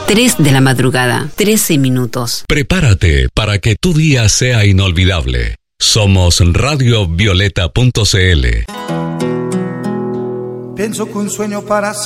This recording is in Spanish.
3 de la madrugada, 13 minutos. Prepárate para que tu día sea inolvidable. Somos radiovioleta.cl. Pienso que un sueño para